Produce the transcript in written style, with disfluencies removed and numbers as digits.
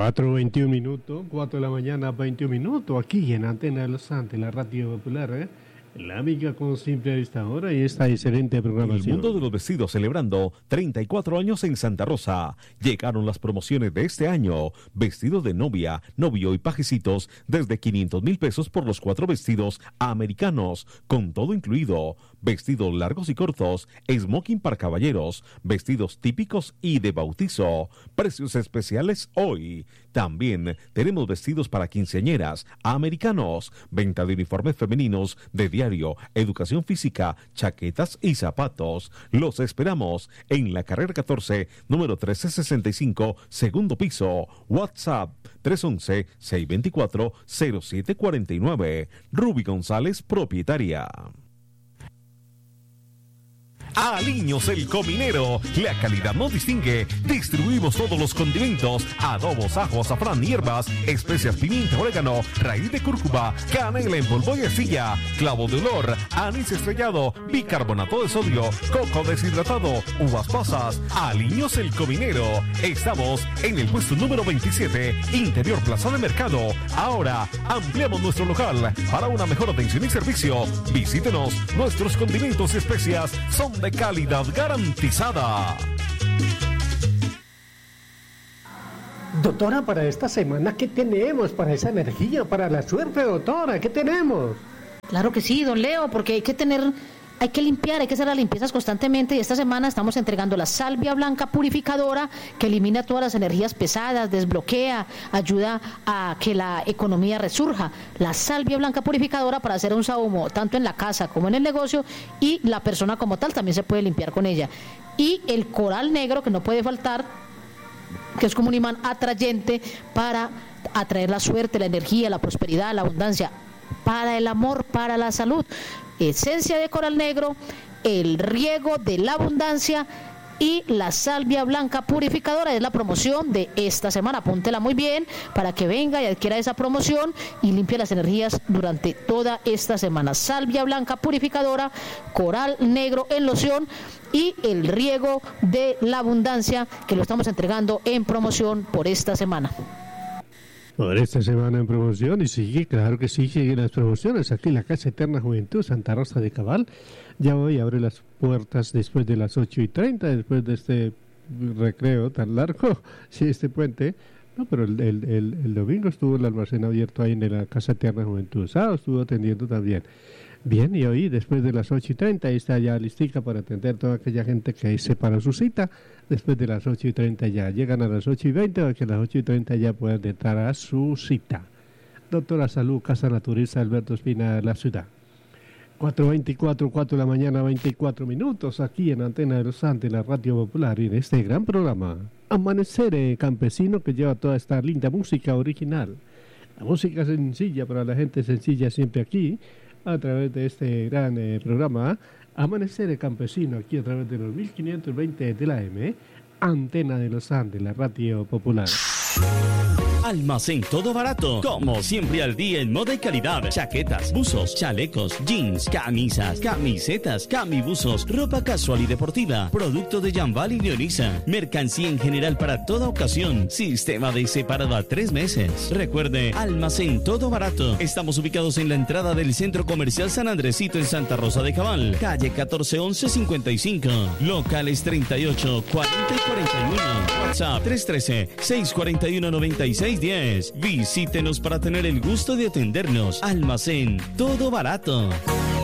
4:21 minutos, 4 de la mañana, 21 minutos, aquí en Antena de los Andes, la radio popular, la amiga con simple a esta hora y esta excelente programación. El mundo de los vestidos celebrando 34 años en Santa Rosa. Llegaron las promociones de este año. Vestidos de novia, novio y pajecitos desde 500,000 pesos por los 4 vestidos americanos, con todo incluido. Vestidos largos y cortos, smoking para caballeros, vestidos típicos y de bautizo. Precios especiales hoy. También tenemos vestidos para quinceañeras americanos, venta de uniformes femeninos de diario, educación física, chaquetas y zapatos. Los esperamos en la carrera 14, número 1365, segundo piso. WhatsApp 311-624-0749. Ruby González, propietaria. Aliños el Cominero, la calidad nos distingue. Distribuimos todos los condimentos, adobos, ajo, azafrán, hierbas, especias, pimienta, orégano, raíz de cúrcuma, canela en polvo y arcilla, clavo de olor, anís estrellado, bicarbonato de sodio, coco deshidratado, uvas pasas. Aliños el Cominero. Estamos en el puesto número 27, Interior Plaza de Mercado. Ahora ampliamos nuestro local para una mejor atención y servicio. Visítenos, nuestros condimentos y especias son de calidad garantizada. Doctora, para esta semana, ¿qué tenemos para esa energía, para la suerte, doctora? ¿Qué tenemos? Claro que sí, don Leo, porque hay que limpiar, hay que hacer las limpiezas constantemente, y esta semana estamos entregando la salvia blanca purificadora que elimina todas las energías pesadas, desbloquea, ayuda a que la economía resurja. La salvia blanca purificadora para hacer un sahumo tanto en la casa como en el negocio, y la persona como tal también se puede limpiar con ella. Y el coral negro, que no puede faltar, que es como un imán atrayente para atraer la suerte, la energía, la prosperidad, la abundancia, para el amor, para la salud. Esencia de coral negro, el riego de la abundancia y la salvia blanca purificadora es la promoción de esta semana. Apúntela muy bien para que venga y adquiera esa promoción y limpie las energías durante toda esta semana. Salvia blanca purificadora, coral negro en loción y el riego de la abundancia, que lo estamos entregando en promoción por esta semana. Por esta semana en promoción, y sigue, claro que sí, siguen las promociones aquí en la Casa Eterna Juventud Santa Rosa de Cabal. Ya hoy abre las puertas después de las 8:30, después de este recreo tan largo, sí, este puente. No, pero el domingo estuvo el almacén abierto ahí en la Casa Eterna Juventud. El sábado estuvo atendiendo también. Bien, y hoy después de las 8:30 está ya listica para atender toda aquella gente que se para su cita. Después de las 8:30 ya llegan a las 8:20 para que a las 8:30 ya puedan entrar a su cita. Doctora Salud, Casa Naturista Alberto Espina, la ciudad. 4:24, 4 de la mañana, 24 minutos, aquí en Antena de los Andes, la radio popular, y en este gran programa, Amanecer Campesino, que lleva toda esta linda música original. La música sencilla para la gente sencilla siempre aquí, a través de este gran programa, Amanecer Campesino, aquí a través de los 1520 de la AM, Antena de los Andes, la radio popular. Almacén Todo Barato, como siempre al día en moda y calidad. Chaquetas, buzos, chalecos, jeans, camisas, camisetas, camibuzos, ropa casual y deportiva, producto de Jambal y Leonisa, mercancía en general para toda ocasión, sistema de separado a 3 meses. Recuerde, Almacén Todo Barato. Estamos ubicados en la entrada del Centro Comercial San Andresito en Santa Rosa de Cabal, calle 141155, locales 38, 40 y 41, WhatsApp 313-641-9610. Visítenos para tener el gusto de atendernos. Almacén Todo Barato.